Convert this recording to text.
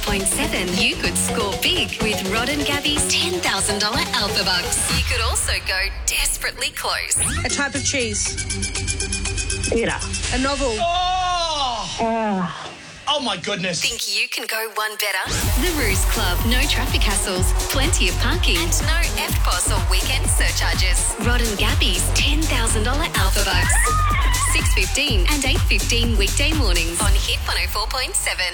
104.7. You could score big with Rod and Gabby's $10,000 Alpha Bucks. You could also go desperately close. A type of cheese. Theatre. A novel. Oh, my goodness. Think you can go one better? The Ruse Club. No traffic hassles, plenty of parking, and no EFTPOS or weekend surcharges. Rod and Gabby's $10,000 Alpha Bucks. 6:15 and 8:15 weekday mornings on Hit 104.7.